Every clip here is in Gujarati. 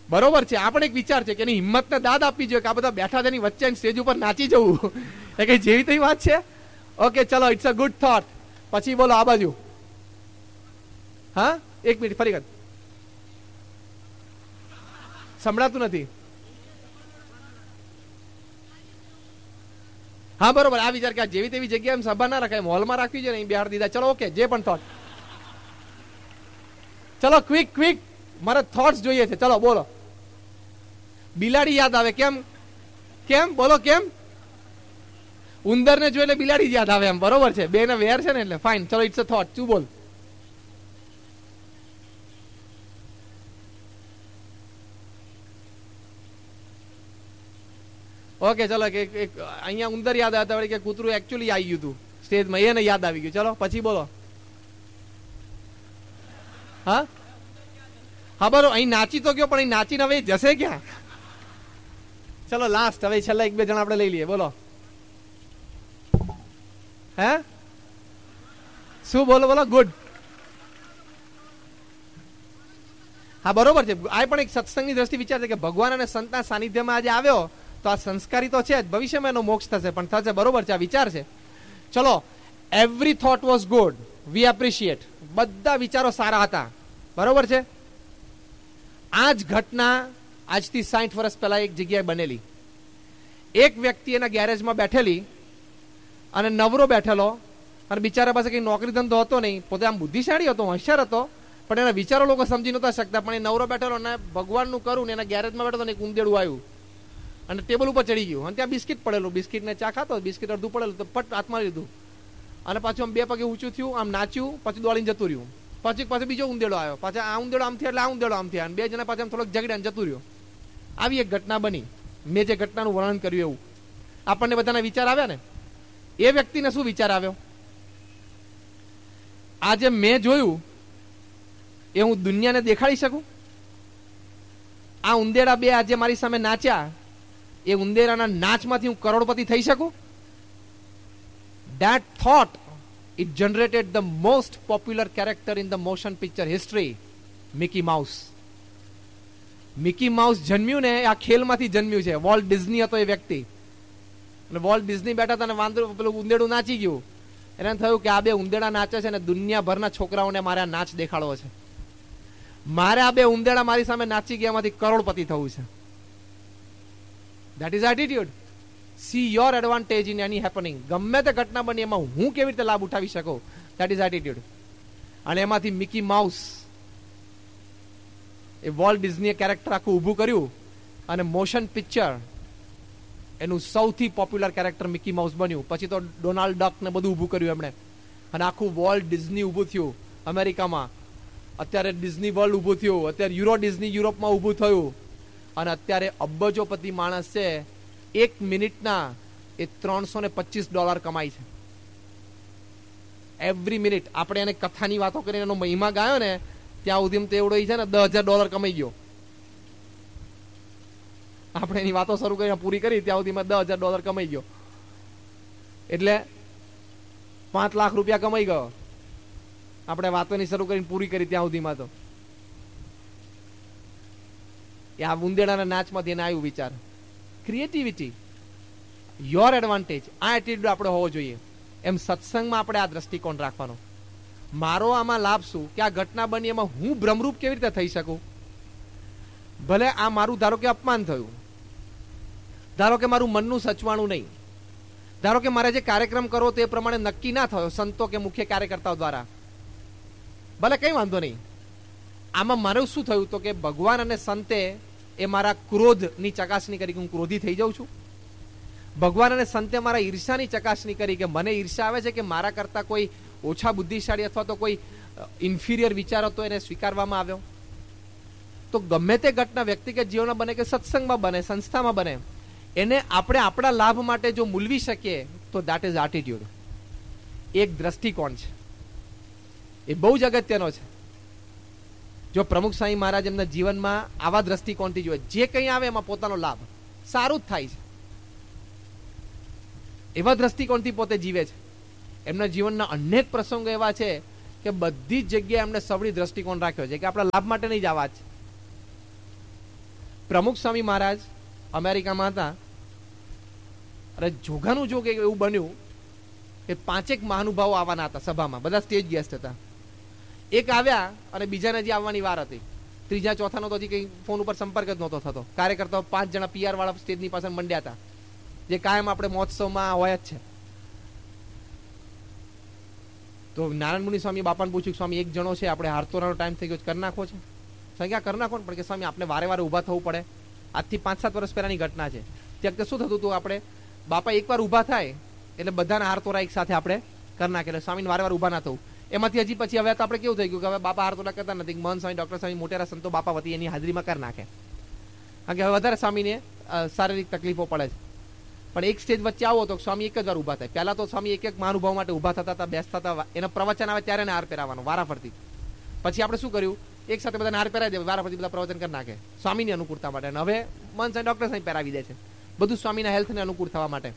બરોબર છે. આ પણ એક વિચાર છે કે એની હિંમતને દાદ આપવી જોઈએ કે આ બધા બેઠા છે એની વચ્ચે સ્ટેજ ઉપર નાચી જવું એ કઈ જેવી તેવી વાત છે? ઓકે ચલો, ઇટ્સ અ ગુડ થોટ. પછી બોલો આ બાજુ. હા, એક મિનિટ ફરી વખત સંભળાતું નથી. હા બરોબર, આ વિચાર કે જેવી તેવી જગ્યાએ સભા ના રખાય, હોલમાં રાખવી છે ને અહીં બિહાર દીધા. ચલો ઓકે, જે પણ થોટ. ચલો ક્વિક ક્વિક, મારે થોટ્સ જોઈએ છે. ચલો બોલો. બિલાડી યાદ આવે. કેમ કેમ બોલો કેમ? ઉંદર ને જોઈ એટલે બિલાડી યાદ આવે એમ. બરોબર છે, બે ને વેર છે ને એટલે ફાઇન. ચલો ઇટ્સ અ થોટ. તું બોલ. ઓકે ચલો, અહીંયા ઉંદર યાદ આવતા વળી કે કૂતરું એકચ્યુઅલી આવી ગયું હતું સ્ટેજમાં, એને યાદ આવી ગયું. ચલો પછી બોલો. હા હા બરોબર, અહીં નાચી તો ગયો પણ અહીં નાચીને હવે જશે ક્યાં? ચલો લાસ્ટ, હવે છેલ્લા એક બે જણા આપણે લઈ લઈએ. બોલો. હે શું બોલો બોલો? ગુડ. હા બરોબર છે. આ પણ એક સત્સંગની દ્રષ્ટિ વિચાર છે કે ભગવાન અને સંતના સાનિધ્યમાં આજે આવ્યો તો આ સંસ્કારી તો છે જ, ભવિષ્યમાં એનો મોક્ષ થશે પણ થશે. બરોબર છે, આ વિચાર છે. ચલો, every thought was good, V appreciate. બધા વિચારો સારા હતા. બરોબર છે. આ જ ઘટના આજથી 60 વર્ષ પહેલા એક જગ્યાએ બનેલી. એક વ્યક્તિ એના ગેરેજમાં બેઠેલી અને નવરો બેઠેલો, અને બિચારા પાસે કઈ નોકરી ધંધો હતો નહીં. પોતે આમ બુદ્ધિશાળી હતો, હોશિયાર હતો, પણ એના વિચારો લોકો સમજી નતા શકતા. પણ એ નવરો બેઠેલો અને ભગવાનનું કરું ને એના ગેરેજમાં બેઠો ને એક ઉંદેડું આવ્યું અને ટેબલ ઉપર ચડી ગયું અને ત્યાં બિસ્કિટ પડેલું. બિસ્કિટ ને ચા ખાતો, બિસ્કિટ અડધું પડેલું તો પટ હાથમાં લીધું અને પાછું આમ બે પગે ઊંચું થયું, આમ નાચ્યું, પછી દોડીને જતું રહ્યું. પછી પાછો બીજો ઉંદેડો આવ્યો, પાછા આ ઉંદેડો આમ થયા એટલે આ ઉંદેડો આમ થયા, અને બે જણા પાછા આમ થોડોક ઝઘડ્યા જતું રહ્યો. આવી એક ઘટના બની. મેં જે ઘટનાનું વર્ણન કર્યું એવું આપણને બધાના વિચાર આવ્યા ને. એ વ્યક્તિને શું વિચાર આવ્યો? આજે મેં જોયું એ હું દુનિયાને દેખાડી શકું? આ ઉંદેડા બે આજે મારી સામે નાચ્યા, એ ઉંદેડાના નાચમાંથી હું કરોડપતિ થઈ શકું? That thought, it generated the most popular character in the motion picture history, Mickey Mouse. Mickey mouse જન્મ્યું ને આ ખેલમાંથી જન્મ્યું છે. વોલ્ટ ડિઝની હતો એ વ્યક્તિ, અને વોલ્ટ ડિઝની બેઠા હતા અને વાંદરું પેલું ઉંદેડું નાચી ગયું. એને થયું કે આ બે ઉંદેડા નાચે છે ને દુનિયાભરના છોકરાઓને મારે આ નાચ દેખાડવો છે. મારે આ બે ઉંદેડા મારી સામે નાચી ગયા એમાંથી કરોડપતિ થવું છે. That is attitude. See your advantage in any happening. ગમે તે ઘટના બની એમાં હું કેવી રીતે લાભ ઉઠાવી શકું. That is attitude. અને એમાંથી મિકી માઉસ એ વોલ્ટ ડિઝનીએ કેરેક્ટર આખું ઊભું કર્યું અને મોશન પિક્ચર એનું સૌથી પોપ્યુલર કેરેક્ટર મિકી માઉસ બન્યું. પછી તો ડોનાલ્ડ ડક ને બધું ઊભું કર્યું એમણે, અને આખું વોલ્ટ ડિઝની ઊભું થયું અમેરિકામાં. અત્યારે ડિઝની વર્લ્ડ ઊભું થયું. અત્યારે યુરો ડિઝની યુરોપમાં ઊભું થયું. અને અત્યારે અબજોપતિ માણસ છે, 1 મિનિટના એ $325 કમાય છે એવરી મિનિટ. આપણે એને કથાની વાતો કરીને એનો મહિમા ગાયો ને ત્યાં સુધી તો એવડો છે ને $10,000 કમાઈ ગયો. આપણે એની વાતો શરૂ કરીને પૂરી કરી ત્યાં સુધી $10,000 કમાઈ ગયો. એટલે 5 લાખ રૂપિયા કમાઈ ગયો. આપણે વાતોની શરૂ કરીને પૂરી કરી ત્યાં સુધીમાં તો આ ઉંદેડાના નાચમાંથી એને આવ્યું વિચાર. ક્રિએટિવિટી, યોર એડવાન્ટેજ, આ એટીટ્યુડ આપણે હોવો જોઈએ. એમ સત્સંગમાં આપણે આ દ્રષ્ટિકોણ રાખવાનો. મારો આમાં લાભ શું કે આ ઘટના બની એમાં હું ભ્રમરૂપ કેવી રીતે થઈ શકું? ભલે આ મારું ધારો કે અપમાન થયું, ધારો કે મારું મનનું સચવાણું નહીં, ધારો કે મારે જે કાર્યક્રમ કરવો તે પ્રમાણે નક્કી ના થયો સંતો કે મુખ્ય કાર્યકર્તાઓ દ્વારા, ભલે કઈ વાંધો નહીં. આમાં મારું શું થયું તો કે ભગવાન અને સંતે એ મારા ક્રોધની ચકાસણી કરી કે હું ક્રોધી થઈ જાઉં છું. ભગવાન અને સંતે મારા ઈર્ષાની ચકાસણી કરી કે મને ઈર્ષા આવે છે કે મારા કરતા કોઈ ઓછા બુદ્ધિશાળી અથવા તો કોઈ ઇન્ફિરિયર વિચાર હતો એને સ્વીકારવામાં આવ્યો. તો ગમે તે ઘટના વ્યક્તિગત જીવનમાં બને કે સત્સંગમાં બને, સંસ્થામાં બને, એને આપણે આપણા લાભ માટે જો મૂલવી શકીએ તો દેટ ઇઝ એટીટ્યુડ. એક દ્રષ્ટિકોણ છે, એ બહુ જ અગત્યનો છે. જો પ્રમુખ સ્વામી મહારાજ એમના જીવનમાં આવા દ્રષ્ટિકોણથી જોઈએ, જે કંઈ આવે એમાં પોતાનો લાભ સારું જ થાય છે, એવા દ્રષ્ટિકોણથી પોતે જીવે છે. એમના જીવનના અનેક પ્રસંગો એવા છે કે બધી જ જગ્યાએ એમને સવળી દ્રષ્ટિકોણ રાખ્યો છે કે આપણા લાભ માટે નહીં જ આવા છે. પ્રમુખ સ્વામી મહારાજ અમેરિકામાં હતા, અને જોગાનું જોગ એવું બન્યું કે 5 મહાનુભાવો આવવાના હતા સભામાં, બધા સ્ટેજ ગેસ્ટ હતા. એક આવ્યા અને બીજાને જે આવવાની વાર હતી, ત્રીજા ચોથાનો તો હજી કંઈ ફોન ઉપર સંપર્ક જ નહોતો થતો. કાર્યકર્તાઓ 5 જણા PR વાળા સ્ટેજની પાસે મંડ્યા હતા, જે કાયમ આપણે મહોત્સવમાં હોય જ છે. તો નારાયણ મુનિ સ્વામી બાપાને પૂછ્યું, સ્વામી એક જણો છે, આપણે હારતોરાનો ટાઈમ થઈ ગયો, કરી નાખો છે? સંખ્યા કરી નાખો ને, પણ કે સ્વામી આપણે વારે વારે ઊભા થવું પડે, આજથી 5-7 વર્ષ પહેલાની ઘટના છે. તે વખતે શું થતું હતું, આપણે બાપા એકવાર ઊભા થાય એટલે બધાના હારતોરા એક સાથે આપણે કરી નાખે, એટલે સ્વામીને વારે વાર ઊભા ના થવું. એમાંથી હજી પછી હવે તો આપણે કેવું થઈ ગયું કે હવે બાપા હારતોરા કરતા નથી, મહંત સ્વામી, ડોક્ટર સ્વામી, મોટેરા સંતો બાપા વતી એની હાજરીમાં કરી નાખે, કારણ કે હવે વધારે સ્વામીને શારીરિક તકલીફો પડે છે. પણ એક સ્ટેજ વચ્ચે આવો તો સ્વામી એક જ વાર ઊભા થાય. પહેલા તો સ્વામી એક મહાનુભાવ માટે ઊભા થતા હતા, બેસતા હતા, એના પ્રવચન આવે ત્યારે હાર પહેરાવાનો વારાફરતી. પછી આપણે શું કર્યું, એક સાથે બધાને હાર પહેરાવી દે, વારાફરતી બધા પ્રવચન કરી નાખે સ્વામીની અનુકૂળતા માટે. અને હવે મહંત સ્વામી, ડોક્ટર સ્વામી પહેરાવી દે છે, બધું સ્વામીના હેલ્થને અનુકૂળ થવા માટે.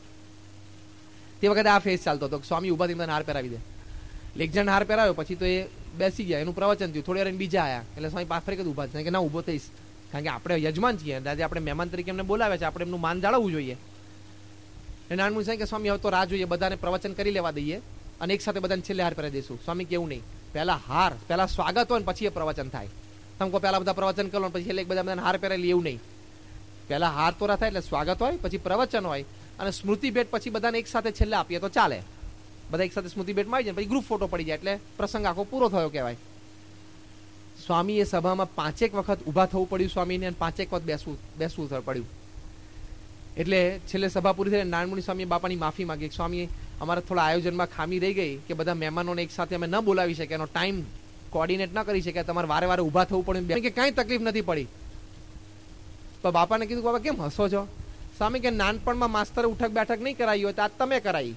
તે વખતે આ ફેઝ ચાલતો હતો, સ્વામી ઊભા થઈને હાર પહેરાવી દે. એક જણ હાર પહેરાવ્યો, પછી તો એ બેસી ગયા, એનું પ્રવચન થયું, થોડી વાર બીજા આયા, એટલે સ્વામી પાછળ જ ઊભા છે કે ના ઊભો થઈશ, કારણ કે આપણે યજમાન છીએ, આજે આપણે મહેમાન તરીકે એમને બોલાવે છે, આપણે એમનું માન જાળવવું જોઈએ. નારાયણ મુનિ કે સ્વામી હવે તો રાહ જોઈએ, બધાને પ્રવચન કરી લેવા દઈએ અને એક સાથે બધાને છેલ્લે હાર પહેરાવી દઈશું. સ્વામી કેવું નહીં, પહેલા સ્વાગત હોય ને પછી એ પ્રવચન થાય. તમે પહેલા બધા પ્રવચન કરો પછી છેલ્લે બધાને હાર પહેરાવી એવું નહીં. પહેલા હાર તોરા થાય એટલે સ્વાગત હોય, પછી પ્રવચન હોય, અને સ્મૃતિ ભેટ પછી બધાને એક સાથે છેલ્લે આપીએ તો ચાલે. બધા એક સાથે સ્મૃતિ ભેટમાં આવી જાય, પછી ગ્રુપ ફોટો પડી જાય, એટલે પ્રસંગ આખો પૂરો થયો કહેવાય. સ્વામી એ સભામાં 5 વખત ઊભા થવું પડ્યું સ્વામીને, અને 5 વખત બેસવું પડ્યું. એટલે છેલ્લે સભા પૂરી થઈ, નારાયણ મુનિ સ્વામી બાપાની માફી માંગી, સ્વામી અમારા થોડા આયોજનમાં ખામી રહી ગઈ કે બધા મહેમાનોને એક સાથે અમે ન બોલાવી શક્યા, એનો ટાઈમ કોર્ડિનેટ ન કરી શક્યા, તમારે વારે વારે ઊભા થવું પડ્યું, કે કાંઈ તકલીફ નથી પડી. પણ બાપાને કીધું, બાબા કેમ હસો છો? સ્વામી કે નાનપણમાં માસ્તરે ઉઠક બેઠક નહીં કરાવી હોય તો આજ તમે કરાવી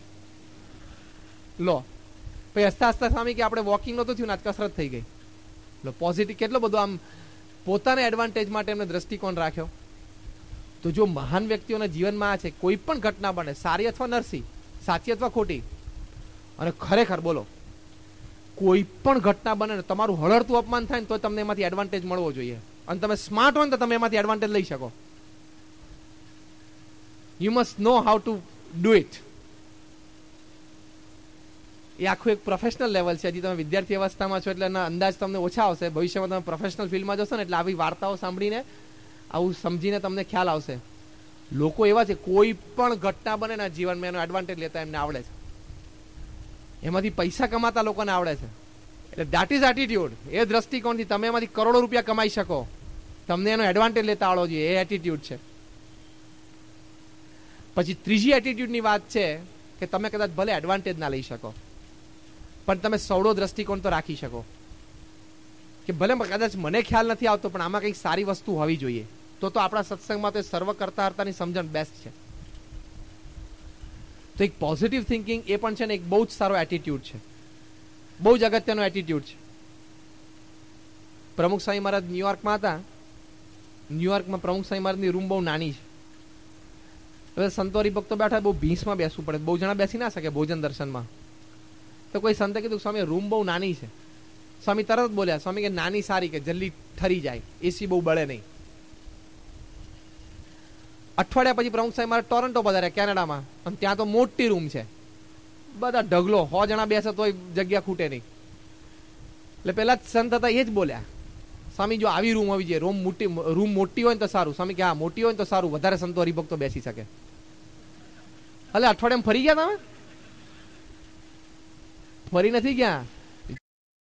લો. પછી હસતા હસતા સ્વામી કે આપણે વોકિંગ નહોતું થયું, આજ કસરત થઈ ગઈ. લો, પોઝિટિવ કેટલો બધો આમ પોતાના એડવાન્ટેજ માટે એમને દ્રષ્ટિકોણ રાખ્યો. તો જો મહાન વ્યક્તિઓના જીવનમાં આ છે, કોઈ પણ ઘટના બને, સારી અથવા નરસી, સાચી અથવા ખોટી, અને ખરેખર બોલો, કોઈ પણ ઘટના બને ને તમારું હળહળતું અપમાન થાય ને તો તમને એમાંથી એડવાન્ટેજ મળવો જોઈએ, અને તમે સ્માર્ટ હોય ને તો તમે એમાંથી એડવાન્ટેજ લઈ શકો. You must know how to do it. એ આખું એક પ્રોફેશનલ લેવલ છે. હજી તમે વિદ્યાર્થી અવસ્થામાં છો એટલે એના અંદાજ તમને ઓછા આવશે. ભવિષ્યમાં તમે પ્રોફેશનલ ફિલ્ડમાં જશો ને એટલે આવી વાર્તાઓ સાંભળીને, આવું સમજીને તમને ખ્યાલ આવશે. લોકો એવા છે, કોઈ પણ ઘટના બને ને જીવનમાં એનો એડવાન્ટેજ લેતા એમને આવડે છે, એમાંથી પૈસા કમાતા લોકોને આવડે છે. એટલે ધેટ ઇઝ એટીટ્યુડ. એ દ્રષ્ટિકોણથી તમે એમાંથી કરોડો રૂપિયા કમાઈ શકો, તમને એનો એડવાન્ટેજ લેતા આવડવો જોઈએ, એ એટીટ્યુડ છે. પછી ત્રીજી એટીટ્યુડની વાત છે કે તમે કદાચ ભલે એડવાન્ટેજ ના લઈ શકો, પણ તમે સવડો દ્રષ્ટિકોણ તો રાખી શકો કે ભલે કદાચ મને ખ્યાલ નથી આવતો, પણ આમાં કંઈક સારી વસ્તુ હોવી જોઈએ. તો આપણા સત્સંગમાં તો સર્વ કરતા હર્તાની સમજણ બેસ્ટ છે. તો એક પોઝિટિવ થિંકિંગ એ પણ છે ને, એક બહુ જ સારો એટીટ્યુડ છે, બહુ જ અગત્યનો એટીટ્યુડ છે. પ્રમુખ સ્વામી મહારાજ ન્યુયોર્કમાં હતા. ન્યુયોર્કમાં પ્રમુખ સ્વામી મહારાજની રૂમ બહુ નાની છે. સંતો હરિભક્તો બેઠા, બહુ ભીંસમાં બેસવું પડે, બહુ જણા બેસી ના શકે ભોજન દર્શનમાં. તો કોઈ સંતે કીધું, સ્વામી રૂમ બહુ નાની છે. સ્વામી તરત બોલ્યા, સ્વામી કે નાની સારી, કે જલ્દી ઠરી જાય, એસી બહુ બળે નહીં. અઠવાડિયા પછી પ્રમુખ સાહેબ મારે ટોરન્ટો પધાર્યા, કેનેડામાં, અને ત્યાં તો મોટી રૂમ છે, બધા ઢગલો, 100 જણા બેસે તોય જગ્યા ખૂટે નહીં. એટલે પેલા સંત હતા એ જ બોલ્યા, સ્વામી જો આવી રૂમ હોવી જોઈએ, રૂમ મોટી હોય ને તો સારું. સ્વામી કે હા, મોટી હોય ને તો સારું, વધારે સંતો હરિભક્તો બેસી શકે. એટલે અઠવાડિયામાં ફરી ગયા તમે? ફરી નથી ગયા.